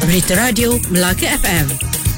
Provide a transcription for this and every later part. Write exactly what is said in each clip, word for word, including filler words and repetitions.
Berita Radio Melaka F M.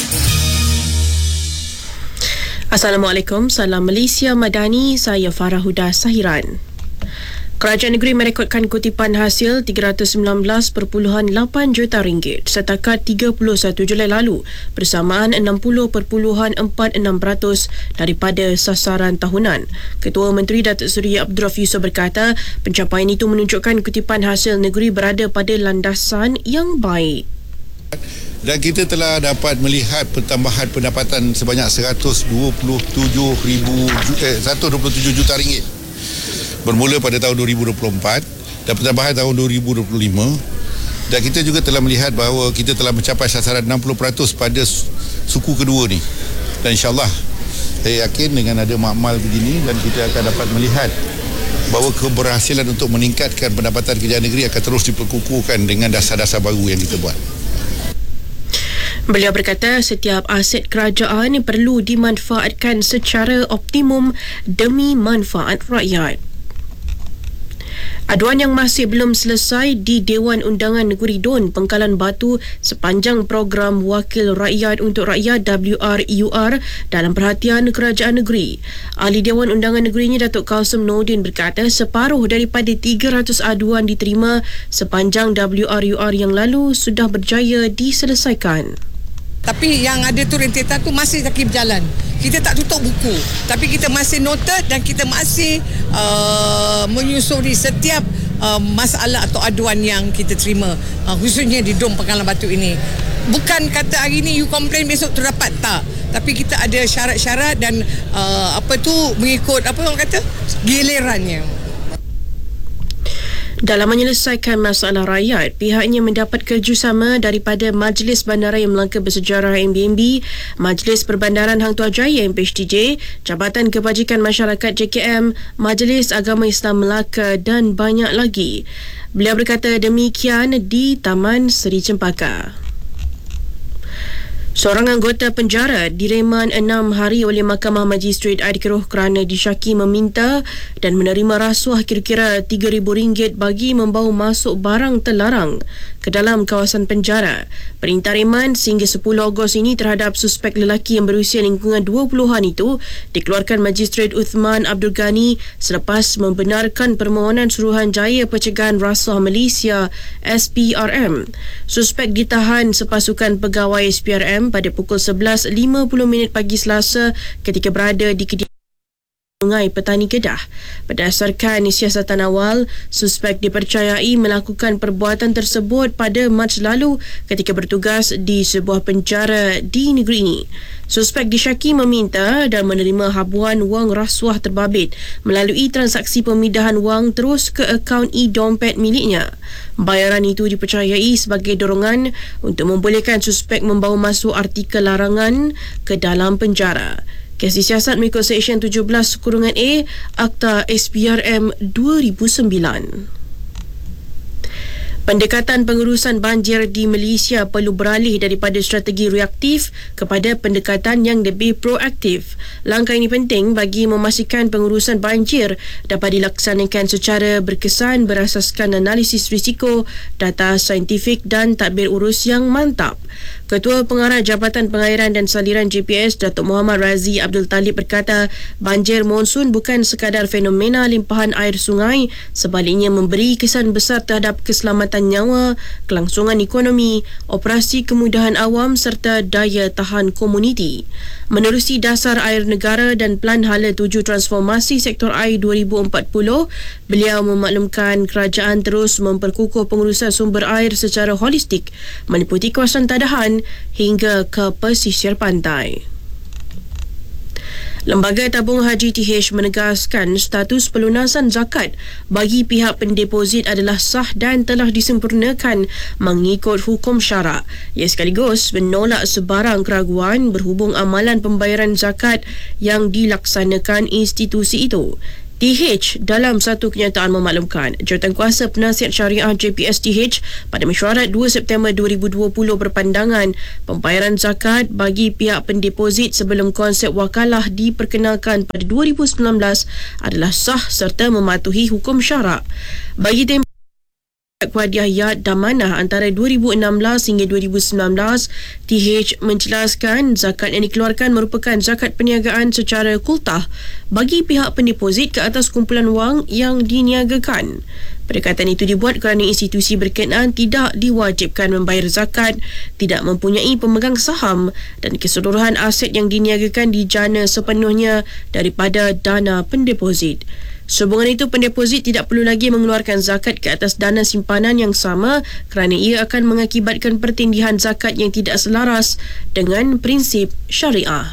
Assalamualaikum, salam Malaysia Madani, saya Farah Huda Sahiran. Kerajaan negeri merekodkan kutipan hasil tiga ratus sembilan belas perpuluhan lapan juta ringgit setakat tiga puluh satu Julai lalu, bersamaan enam puluh perpuluhan empat enam peratus daripada sasaran tahunan. Ketua Menteri Datuk Seri Abdul Rauf Yusof berkata, pencapaian itu menunjukkan kutipan hasil negeri berada pada landasan yang baik. Dan kita telah dapat melihat pertambahan pendapatan sebanyak seratus dua puluh tujuh ribu eh, seratus dua puluh tujuh juta ringgit bermula pada tahun dua ribu dua puluh empat dan pertambahan tahun dua ribu dua puluh lima, dan kita juga telah melihat bahawa kita telah mencapai sasaran enam puluh peratus pada suku kedua ni, dan insyaAllah saya yakin dengan ada makmal begini dan kita akan dapat melihat bahawa keberhasilan untuk meningkatkan pendapatan kerajaan negeri akan terus diperkukuhkan dengan dasar-dasar baru yang kita buat. Beliau berkata setiap aset kerajaan perlu dimanfaatkan secara optimum demi manfaat rakyat. Aduan yang masih belum selesai di Dewan Undangan Negeri Don, Pengkalan Batu sepanjang program Wakil Rakyat untuk Rakyat W R U R dalam perhatian kerajaan negeri. Ahli Dewan Undangan Negerinya Datuk Qasim Nordin berkata separuh daripada tiga ratus aduan diterima sepanjang W R U R yang lalu sudah berjaya diselesaikan. Tapi yang ada tu rentetan tu masih lagi berjalan. Kita tak tutup buku, tapi kita masih noted dan kita masih uh, menyusuri setiap uh, masalah atau aduan yang kita terima, uh, khususnya di Dom Pengkalan Batu ini. Bukan kata hari ni you complain besok terdapat, tak. Tapi kita ada syarat-syarat dan uh, apa tu mengikut apa orang kata gilirannya. Dalam menyelesaikan masalah rakyat, pihaknya mendapat kerjasama daripada Majlis Bandaraya Melaka Bersejarah M B M B, Majlis Perbandaran Hang Tuah Jaya M P H T J, Jabatan Kebajikan Masyarakat J K M, Majlis Agama Islam Melaka dan banyak lagi. Beliau berkata demikian di Taman Seri Cempaka. Seorang anggota penjara direman enam hari oleh Mahkamah Magistrate Air Keroh kerana disyaki meminta dan menerima rasuah kira-kira tiga ribu ringgit bagi membawa masuk barang terlarang ke dalam kawasan penjara. Perintah reman sehingga sepuluh Ogos ini terhadap suspek lelaki yang berusia lingkungan dua puluhan itu dikeluarkan Magistrate Uthman Abdul Ghani selepas membenarkan permohonan Suruhanjaya Pencegahan Rasuah Malaysia S P R M. Suspek ditahan sepasukan pegawai S P R M pada pukul sebelas lima puluh minit pagi Selasa ketika berada di kediaman Sungai Petani Kedah. Berdasarkan siasatan awal, suspek dipercayai melakukan perbuatan tersebut pada Mac lalu ketika bertugas di sebuah penjara di negeri ini. Suspek disyaki meminta dan menerima habuan wang rasuah terbabit melalui transaksi pemindahan wang terus ke akaun e-dompet miliknya. Bayaran itu dipercayai sebagai dorongan untuk membolehkan suspek membawa masuk artikel larangan ke dalam penjara. Kes disiasat mengikut Seksyen tujuh belas kurungan A Akta S P R M dua ribu sembilan. Pendekatan pengurusan banjir di Malaysia perlu beralih daripada strategi reaktif kepada pendekatan yang lebih proaktif. Langkah ini penting bagi memastikan pengurusan banjir dapat dilaksanakan secara berkesan berasaskan analisis risiko, data saintifik dan tadbir urus yang mantap. Ketua Pengarah Jabatan Pengairan dan Saliran J P S Datuk Muhammad Razi Abdul Talib berkata, banjir monsun bukan sekadar fenomena limpahan air sungai, sebaliknya memberi kesan besar terhadap keselamatan nyawa, kelangsungan ekonomi, operasi kemudahan awam serta daya tahan komuniti. Menerusi dasar air negara dan Pelan Hala tujuh Transformasi Sektor Air dua ribu empat puluh, beliau memaklumkan kerajaan terus memperkukuh pengurusan sumber air secara holistik meliputi kawasan tadahan hingga ke pesisir pantai. Lembaga Tabung Haji T H menegaskan status pelunasan zakat bagi pihak pendeposit adalah sah dan telah disempurnakan mengikut hukum syarak. Ia sekaligus menolak sebarang keraguan berhubung amalan pembayaran zakat yang dilaksanakan institusi itu. T H dalam satu kenyataan memaklumkan Jawatankuasa Penasihat Syariah J P S T H pada mesyuarat dua September dua ribu dua puluh berpandangan pembayaran zakat bagi pihak pendeposit sebelum konsep wakalah diperkenalkan pada dua ribu sembilan belas adalah sah serta mematuhi hukum syarak. Bagi tempoh Kuadiah Yad Damanah antara dua ribu enam belas hingga dua ribu sembilan belas, T H menjelaskan zakat yang dikeluarkan merupakan zakat perniagaan secara kultah bagi pihak pendeposit ke atas kumpulan wang yang diniagakan. Pendekatan itu dibuat kerana institusi berkenaan tidak diwajibkan membayar zakat, tidak mempunyai pemegang saham dan keseluruhan aset yang diniagakan dijana sepenuhnya daripada dana pendeposit. Sehubungan itu, pendeposit tidak perlu lagi mengeluarkan zakat ke atas dana simpanan yang sama kerana ia akan mengakibatkan pertindihan zakat yang tidak selaras dengan prinsip syariah.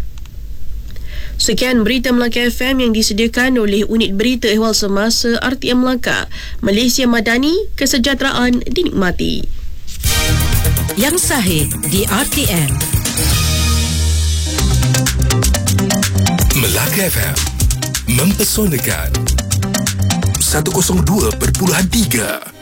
Sekian berita Melaka F M yang disediakan oleh Unit Berita Ehwal Semasa R T M Melaka. Malaysia Madani, kesejahteraan dinikmati. Yang sahih di R T M. Melaka F M mempesonakan seratus dua perpuluhan tiga.